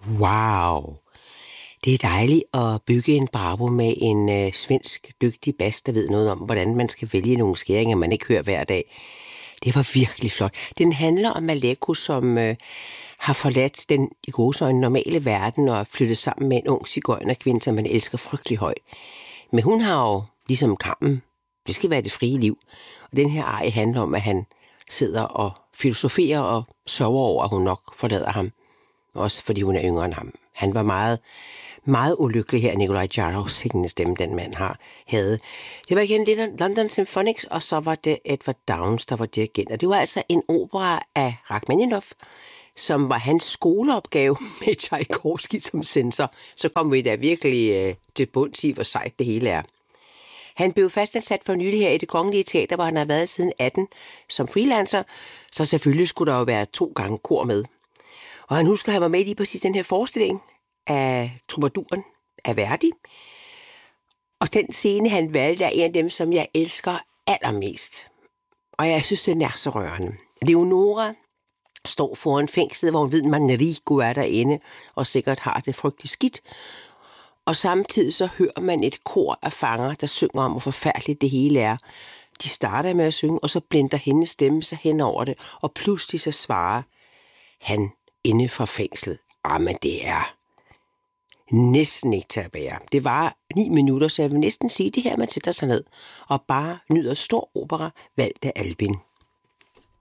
Wow! Det er dejligt at bygge en bravo med en svensk dygtig bas, der ved noget om, hvordan man skal vælge nogle skæringer, man ikke hører hver dag. Det var virkelig flot. Den handler om Aleko, som har forladt den i gåseøjne normale verden og er flyttet sammen med en ung sigøjnerkvinde, som man elsker frygtelig højt. Men hun har jo, ligesom Kampen, det skal være det frie liv. Og den her arie handler om, at han sidder og filosoferer og sørger over, at hun nok forlader ham. Også fordi hun er yngre end ham. Han var meget, meget ulykkelig her, Nikolaj Jarov, sikkende stemme, den mand havde. Det var igen lidt London Symphonics, og så var det Edward Downes, der var dirigent. Og det var altså en opera af Rachmaninoff, som var hans skoleopgave med Tchaikovsky som censor. Så kom vi da virkelig til bunds i, hvor sejt det hele er. Han blev fastansat for nylig her i Det Kongelige Teater, hvor han har været siden 18 som freelancer, så selvfølgelig skulle der jo være 2 gange kor med. Og han husker, at han var med i præcis den her forestilling af Troubadouren af Verdi. Og den scene, han valgte, er en af dem, som jeg elsker allermest. Og jeg synes, den er så rørende. Leonora står foran fængslet, hvor hun ved, at Manrico er derinde, og sikkert har det frygteligt skidt. Og samtidig så hører man et kor af fanger, der synger om, hvor forfærdeligt det hele er. De starter med at synge, og så blænder hendes stemme sig hen over det, og pludselig så svarer han inde fra fængslet. Men det er næsten ikke til at bære. Det var 9 minutter, så jeg vil næsten sige det her, man sætter sig ned og bare nyder stor opera valgt af Albin.